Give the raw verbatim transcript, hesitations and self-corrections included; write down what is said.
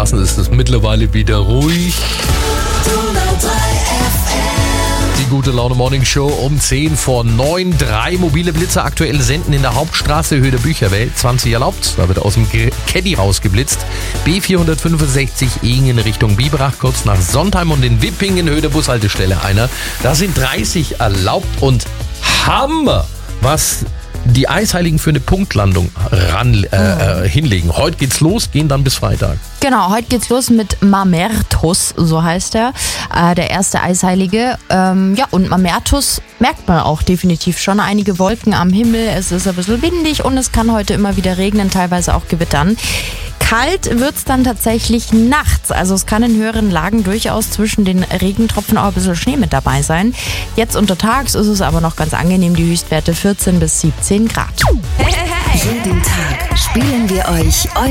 Straßen ist es mittlerweile wieder ruhig. Die gute Laune Morning Show um zehn vor neun. Drei mobile Blitze aktuell senden in der Hauptstraße, Höhe der Bücherwelt. zwanzig erlaubt, da wird aus dem Caddy rausgeblitzt. B vierhundertfünfundsechzig Ingen Richtung Biberach, kurz nach Sontheim und in Wippingen, Höhe der Bushaltestelle einer. Da sind dreißig erlaubt und Hammer, was die Eisheiligen für eine Punktlandung ran, äh, äh, hinlegen. Heute geht's los, gehen dann bis Freitag. Genau, heute geht's los mit Mamertus, so heißt er, äh, der erste Eisheilige. Ähm, ja, und Mamertus merkt man auch definitiv schon. Einige Wolken am Himmel, es ist ein bisschen windig und es kann heute immer wieder regnen, teilweise auch gewittern. Kalt wird's dann tatsächlich nachts, also es kann in höheren Lagen durchaus zwischen den Regentropfen auch ein bisschen Schnee mit dabei sein. Jetzt untertags ist es aber noch ganz angenehm, die Höchstwerte vierzehn bis siebzehn Grad. Jeden Tag spielen wir euch